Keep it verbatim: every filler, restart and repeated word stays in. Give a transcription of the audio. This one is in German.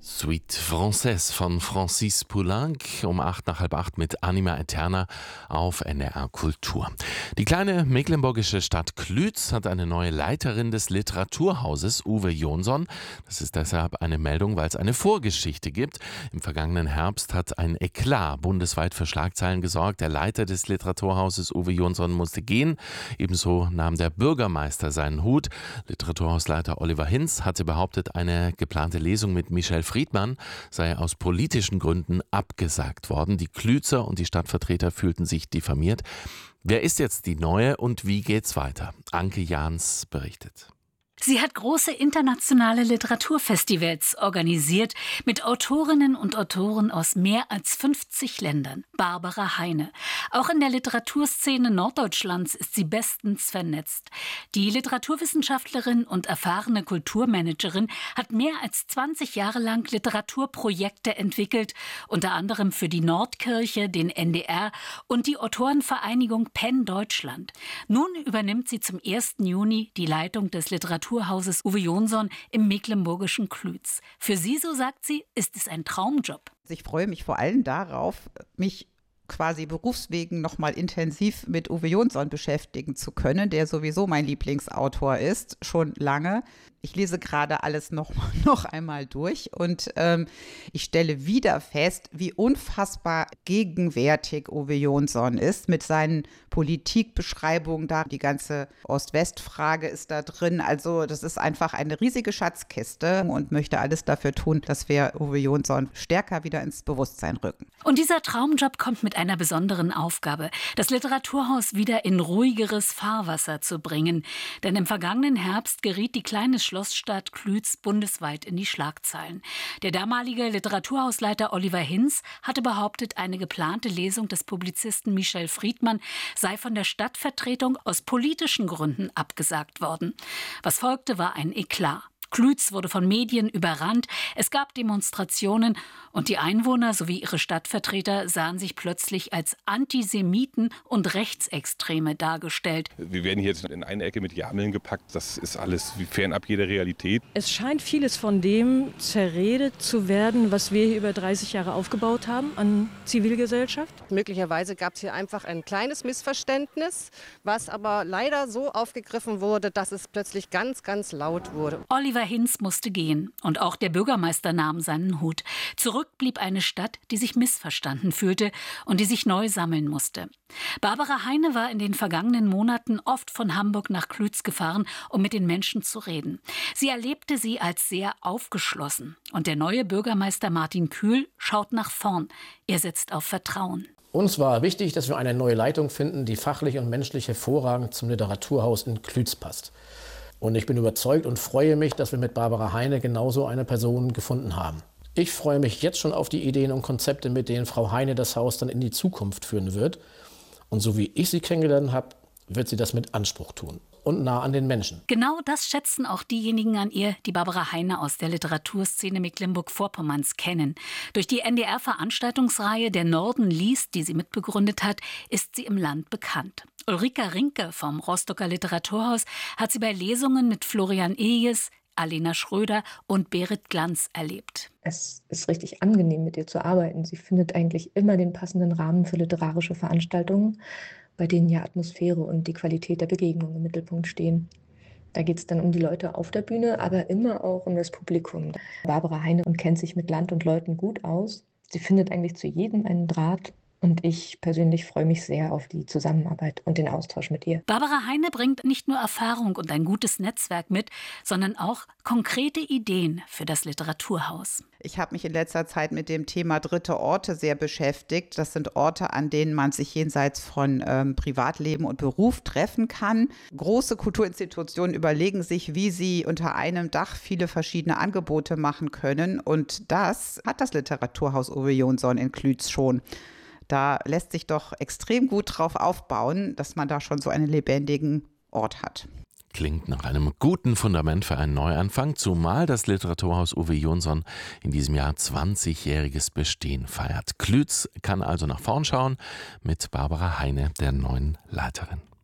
Suite Française von Francis Poulenc um acht nach halb acht mit Anima Eterna auf N D R Kultur. Die kleine mecklenburgische Stadt Klütz hat eine neue Leiterin des Literaturhauses, Uwe Jonsson. Das ist deshalb eine Meldung, weil es eine Vorgeschichte gibt. Im vergangenen Herbst hat ein Eklat bundesweit für Schlagzeilen gesorgt. Der Leiter des Literaturhauses, Uwe Jonsson, musste gehen. Ebenso nahm der Bürgermeister seinen Hut. Literaturhausleiter Oliver Hinz hatte behauptet, eine geplante Lesung mit Michel Friedmann sei aus politischen Gründen abgesagt worden. Die Klützer und die Stadtvertreter fühlten sich diffamiert. Wer ist jetzt die Neue und wie geht's weiter? Anke Jahns berichtet. Sie hat große internationale Literaturfestivals organisiert mit Autorinnen und Autoren aus mehr als fünfzig Ländern. Barbara Heine. Auch in der Literaturszene Norddeutschlands ist sie bestens vernetzt. Die Literaturwissenschaftlerin und erfahrene Kulturmanagerin hat mehr als zwanzig Jahre lang Literaturprojekte entwickelt, unter anderem für die Nordkirche, den N D R und die Autorenvereinigung Penn Deutschland. Nun übernimmt sie zum ersten Juni die Leitung des Literaturhauses Uwe Jonsson im mecklenburgischen Klütz. Für sie, so sagt sie, ist es ein Traumjob. Ich freue mich vor allem darauf, mich quasi berufswegen noch mal intensiv mit Uwe Jonsson beschäftigen zu können, der sowieso mein Lieblingsautor ist, schon lange. Ich lese gerade alles noch, noch einmal durch und ähm, ich stelle wieder fest, wie unfassbar gegenwärtig Uwe Jonsson ist mit seinen Politikbeschreibungen da. Die ganze Ost-West-Frage ist da drin. Also das ist einfach eine riesige Schatzkiste und möchte alles dafür tun, dass wir Uwe Jonsson stärker wieder ins Bewusstsein rücken. Und dieser Traumjob kommt mit einer besonderen Aufgabe, das Literaturhaus wieder in ruhigeres Fahrwasser zu bringen. Denn im vergangenen Herbst geriet die kleine Schlossstadt Klütz bundesweit in die Schlagzeilen. Der damalige Literaturhausleiter Oliver Hinz hatte behauptet, eine geplante Lesung des Publizisten Michel Friedmann sei von der Stadtvertretung aus politischen Gründen abgesagt worden. Was folgte, war ein Eklat. Klütz wurde von Medien überrannt, es gab Demonstrationen und die Einwohner sowie ihre Stadtvertreter sahen sich plötzlich als Antisemiten und Rechtsextreme dargestellt. Wir werden hier jetzt in eine Ecke mit Jameln gepackt, das ist alles fernab jeder Realität. Es scheint vieles von dem zerredet zu werden, was wir hier über dreißig Jahre aufgebaut haben an Zivilgesellschaft. Möglicherweise gab es hier einfach ein kleines Missverständnis, was aber leider so aufgegriffen wurde, dass es plötzlich ganz, ganz laut wurde. Oliver Hinz musste gehen und auch der Bürgermeister nahm seinen Hut. Zurück blieb eine Stadt, die sich missverstanden fühlte und die sich neu sammeln musste. Barbara Heine war in den vergangenen Monaten oft von Hamburg nach Klütz gefahren, um mit den Menschen zu reden. Sie erlebte sie als sehr aufgeschlossen. Und der neue Bürgermeister Martin Kühl schaut nach vorn. Er setzt auf Vertrauen. Uns war wichtig, dass wir eine neue Leitung finden, die fachlich und menschlich hervorragend zum Literaturhaus in Klütz passt. Und ich bin überzeugt und freue mich, dass wir mit Barbara Heine genauso eine Person gefunden haben. Ich freue mich jetzt schon auf die Ideen und Konzepte, mit denen Frau Heine das Haus dann in die Zukunft führen wird. Und so wie ich sie kennengelernt habe, wird sie das mit Anspruch tun und nah an den Menschen. Genau das schätzen auch diejenigen an ihr, die Barbara Heine aus der Literaturszene Mecklenburg-Vorpommerns kennen. Durch die N D R-Veranstaltungsreihe Der Norden liest, die sie mitbegründet hat, ist sie im Land bekannt. Ulrika Rinke vom Rostocker Literaturhaus hat sie bei Lesungen mit Florian Iljes, Alena Schröder und Berit Glanz erlebt. Es ist richtig angenehm, mit ihr zu arbeiten. Sie findet eigentlich immer den passenden Rahmen für literarische Veranstaltungen, bei denen ja Atmosphäre und die Qualität der Begegnung im Mittelpunkt stehen. Da geht es dann um die Leute auf der Bühne, aber immer auch um das Publikum. Barbara Heine kennt sich mit Land und Leuten gut aus. Sie findet eigentlich zu jedem einen Draht. Und ich persönlich freue mich sehr auf die Zusammenarbeit und den Austausch mit ihr. Barbara Heine bringt nicht nur Erfahrung und ein gutes Netzwerk mit, sondern auch konkrete Ideen für das Literaturhaus. Ich habe mich in letzter Zeit mit dem Thema dritte Orte sehr beschäftigt. Das sind Orte, an denen man sich jenseits von ähm, Privatleben und Beruf treffen kann. Große Kulturinstitutionen überlegen sich, wie sie unter einem Dach viele verschiedene Angebote machen können. Und das hat das Literaturhaus Uwe Jonsson in Klütz schon. Da lässt sich doch extrem gut drauf aufbauen, dass man da schon so einen lebendigen Ort hat. Klingt nach einem guten Fundament für einen Neuanfang, zumal das Literaturhaus Uwe Jonsson in diesem Jahr zwanzigjähriges Bestehen feiert. Klütz kann also nach vorn schauen mit Barbara Heine, der neuen Leiterin.